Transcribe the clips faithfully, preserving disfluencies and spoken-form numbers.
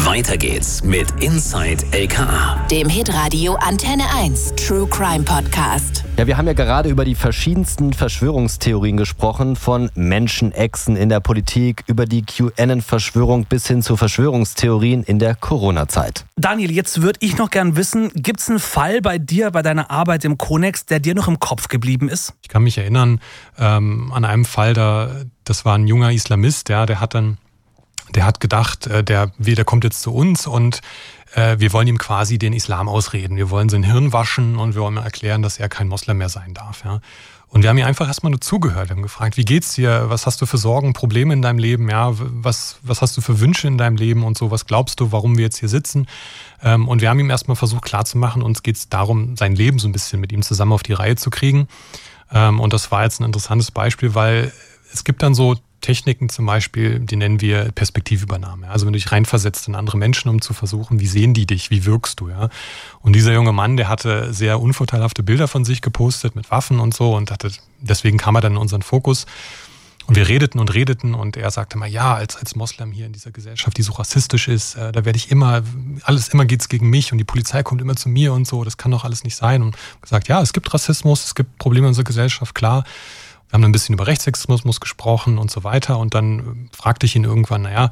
Weiter geht's mit Inside L K A, dem Hitradio Antenne eins True Crime Podcast. Ja, wir haben ja gerade über die verschiedensten Verschwörungstheorien gesprochen, von Menschenechsen in der Politik über die QAnon-Verschwörung bis hin zu Verschwörungstheorien in der Corona-Zeit. Daniel, jetzt würde ich noch gern wissen, gibt es einen Fall bei dir, bei deiner Arbeit im Konex, der dir noch im Kopf geblieben ist? Ich kann mich erinnern ähm, an einen Fall, da, das war ein junger Islamist, ja, der hat dann Der hat gedacht, der, der kommt jetzt zu uns und äh, wir wollen ihm quasi den Islam ausreden. Wir wollen sein Hirn waschen und wir wollen ihm erklären, dass er kein Moslem mehr sein darf. Ja. Und wir haben ihm einfach erstmal nur zugehört. Wir haben gefragt, wie geht's dir? Was hast du für Sorgen, Probleme in deinem Leben? Ja, was, was hast du für Wünsche in deinem Leben und so? Was glaubst du, warum wir jetzt hier sitzen? Ähm, und wir haben ihm erstmal versucht klarzumachen, uns geht's darum, sein Leben so ein bisschen mit ihm zusammen auf die Reihe zu kriegen. Ähm, und das war jetzt ein interessantes Beispiel, weil es gibt dann so Techniken zum Beispiel, die nennen wir Perspektivübernahme. Also wenn du dich reinversetzt in andere Menschen, um zu versuchen, wie sehen die dich, wie wirkst du, ja. Und dieser junge Mann, der hatte sehr unvorteilhafte Bilder von sich gepostet mit Waffen und so und hatte, deswegen kam er dann in unseren Fokus. Und wir redeten und redeten und er sagte mal, ja, als, als Moslem hier in dieser Gesellschaft, die so rassistisch ist, äh, da werde ich immer, alles immer geht's gegen mich und die Polizei kommt immer zu mir und so, das kann doch alles nicht sein. Und gesagt, ja, es gibt Rassismus, es gibt Probleme in unserer Gesellschaft, klar. Wir haben ein bisschen über Rechtsextremismus gesprochen und so weiter. Und dann fragte ich ihn irgendwann, naja,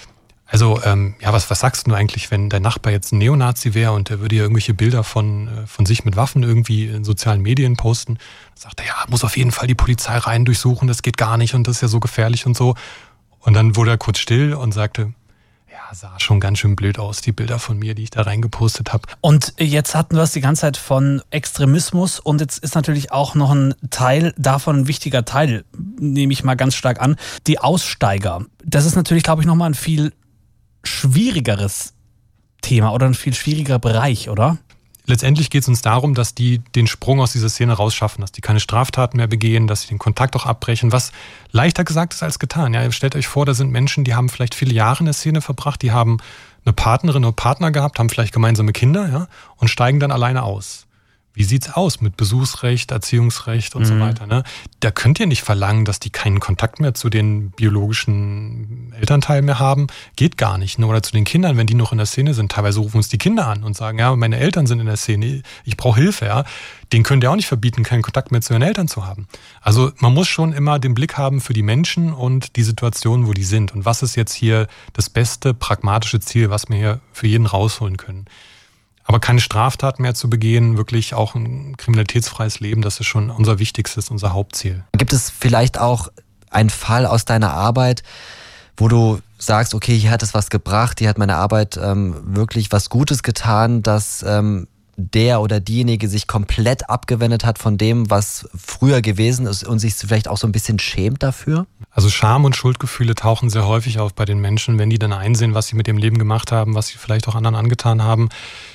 also ähm, ja, was, was sagst du eigentlich, wenn dein Nachbar jetzt ein Neonazi wäre und der würde ja irgendwelche Bilder von, äh, von sich mit Waffen irgendwie in sozialen Medien posten? Dann sagt er, ja, muss auf jeden Fall die Polizei rein durchsuchen, das geht gar nicht und das ist ja so gefährlich und so. Und dann wurde er kurz still und sagte, ja, sah schon ganz schön blöd aus, die Bilder von mir, die ich da reingepostet habe. Und jetzt hatten wir es die ganze Zeit von Extremismus und jetzt ist natürlich auch noch ein Teil davon, ein wichtiger Teil, nehme ich mal ganz stark an, die Aussteiger. Das ist natürlich, glaube ich, nochmal ein viel schwierigeres Thema oder ein viel schwierigerer Bereich, oder? Letztendlich geht es uns darum, dass die den Sprung aus dieser Szene rausschaffen, dass die keine Straftaten mehr begehen, dass sie den Kontakt auch abbrechen, was leichter gesagt ist als getan. Ja, stellt euch vor, da sind Menschen, die haben vielleicht viele Jahre in der Szene verbracht, die haben eine Partnerin oder Partner gehabt, haben vielleicht gemeinsame Kinder, ja, und steigen dann alleine aus. Wie sieht's aus mit Besuchsrecht, Erziehungsrecht und mhm. so weiter? Ne? Da könnt ihr nicht verlangen, dass die keinen Kontakt mehr zu den biologischen Elternteilen mehr haben. Geht gar nicht. Ne? Oder zu den Kindern, wenn die noch in der Szene sind. Teilweise rufen uns die Kinder an und sagen, ja, meine Eltern sind in der Szene, ich brauche Hilfe. Ja? Den könnt ihr auch nicht verbieten, keinen Kontakt mehr zu ihren Eltern zu haben. Also man muss schon immer den Blick haben für die Menschen und die Situation, wo die sind. Und was ist jetzt hier das beste, pragmatische Ziel, was wir hier für jeden rausholen können. Aber keine Straftat mehr zu begehen, wirklich auch ein kriminalitätsfreies Leben, das ist schon unser wichtigstes, unser Hauptziel. Gibt es vielleicht auch einen Fall aus deiner Arbeit, wo du sagst, okay, hier hat es was gebracht, hier hat meine Arbeit ähm, wirklich was Gutes getan, dass ähm, der oder diejenige sich komplett abgewendet hat von dem, was früher gewesen ist und sich vielleicht auch so ein bisschen schämt dafür? Also Scham und Schuldgefühle tauchen sehr häufig auf bei den Menschen, wenn die dann einsehen, was sie mit dem Leben gemacht haben, was sie vielleicht auch anderen angetan haben.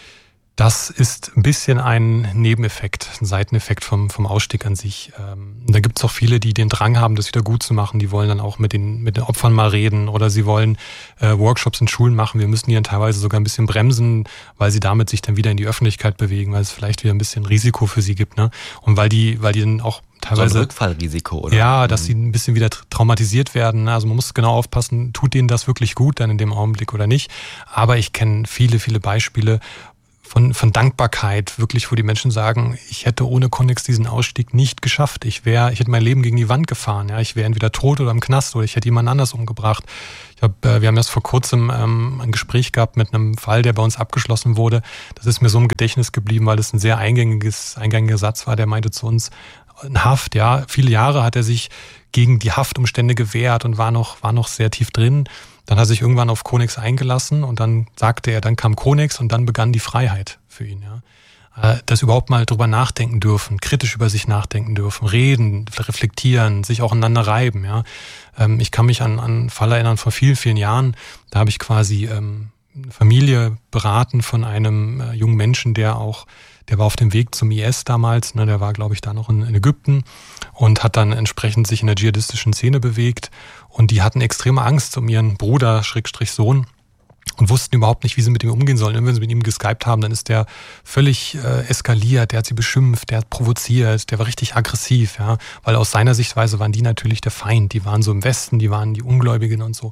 Das ist ein bisschen ein Nebeneffekt, ein Seiteneffekt vom, vom Ausstieg an sich. Ähm, da gibt es auch viele, die den Drang haben, das wieder gut zu machen. Die wollen dann auch mit den, mit den Opfern mal reden oder sie wollen äh, Workshops in Schulen machen. Wir müssen die dann teilweise sogar ein bisschen bremsen, weil sie damit sich dann wieder in die Öffentlichkeit bewegen, weil es vielleicht wieder ein bisschen Risiko für sie gibt. Ne? Und weil die, weil die dann auch teilweise... So ein Rückfallrisiko, oder? Ja, dass sie ein bisschen wieder traumatisiert werden. Also man muss genau aufpassen, tut denen das wirklich gut dann in dem Augenblick oder nicht. Aber ich kenne viele, viele Beispiele, Von, von Dankbarkeit, wirklich, wo die Menschen sagen, ich hätte ohne Konex diesen Ausstieg nicht geschafft. Ich wäre, ich hätte mein Leben gegen die Wand gefahren. Ja, ich wäre entweder tot oder im Knast oder ich hätte jemand anders umgebracht. Ich hab, äh, wir haben erst vor kurzem ähm, ein Gespräch gehabt mit einem Fall, der bei uns abgeschlossen wurde. Das ist mir so im Gedächtnis geblieben, weil das ein sehr eingängiges, eingängiger Satz war. Der meinte zu uns, in Haft, ja, viele Jahre hat er sich gegen die Haftumstände gewehrt und war noch, war noch sehr tief drin. Dann hat er sich irgendwann auf Konex eingelassen und dann sagte er, dann kam Konex und dann begann die Freiheit für ihn. Ja. Dass überhaupt mal drüber nachdenken dürfen, kritisch über sich nachdenken dürfen, reden, reflektieren, sich auch aneinander reiben. Ja. Ich kann mich an, an einen Fall erinnern vor vielen, vielen Jahren, da habe ich quasi ähm, eine Familie beraten von einem äh, jungen Menschen, der auch Der war auf dem Weg zum I S damals, ne, der war, glaube ich, da noch in, in Ägypten und hat dann entsprechend sich in der dschihadistischen Szene bewegt. Und die hatten extreme Angst um ihren Bruder, Schrägstrich Sohn, und wussten überhaupt nicht, wie sie mit ihm umgehen sollen. Und wenn sie mit ihm geskypt haben, dann ist der völlig äh, eskaliert, der hat sie beschimpft, der hat provoziert, der war richtig aggressiv, ja, weil aus seiner Sichtweise waren die natürlich der Feind, die waren so im Westen, die waren die Ungläubigen und so.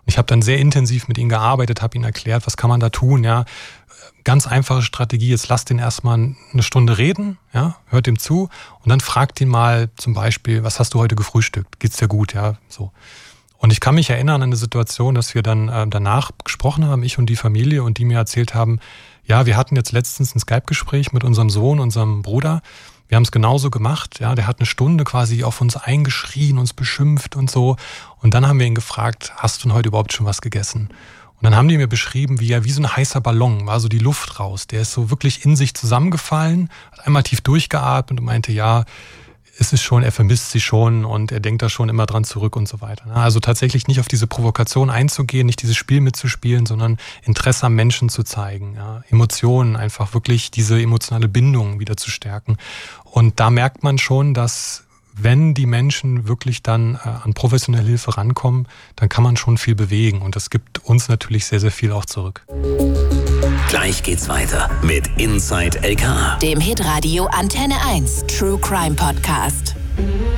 Ich habe dann sehr intensiv mit ihm gearbeitet, habe ihm erklärt, was kann man da tun, ja. Ganz einfache Strategie, jetzt lasst ihn erstmal eine Stunde reden, ja, hört ihm zu und dann fragt ihn mal zum Beispiel, was hast du heute gefrühstückt? Geht's dir gut, ja, so. Und ich kann mich erinnern an eine Situation, dass wir dann äh, danach gesprochen haben, ich und die Familie, und die mir erzählt haben, ja, wir hatten jetzt letztens ein Skype-Gespräch mit unserem Sohn, unserem Bruder. Wir haben es genauso gemacht, ja, der hat eine Stunde quasi auf uns eingeschrien, uns beschimpft und so. Und dann haben wir ihn gefragt, hast du denn heute überhaupt schon was gegessen? Und dann haben die mir beschrieben, wie er wie so ein heißer Ballon, war so die Luft raus. Der ist so wirklich in sich zusammengefallen, hat einmal tief durchgeatmet und meinte, ja, es ist schon, er vermisst sie schon und er denkt da schon immer dran zurück und so weiter. Also tatsächlich nicht auf diese Provokation einzugehen, nicht dieses Spiel mitzuspielen, sondern Interesse am Menschen zu zeigen, ja, Emotionen, einfach wirklich diese emotionale Bindung wieder zu stärken. Und da merkt man schon, dass wenn die Menschen wirklich dann äh, an professionelle Hilfe rankommen, dann kann man schon viel bewegen und das gibt uns natürlich sehr, sehr viel auch zurück. Gleich geht's weiter mit Inside L K A. Dem Hitradio Antenne eins True Crime Podcast.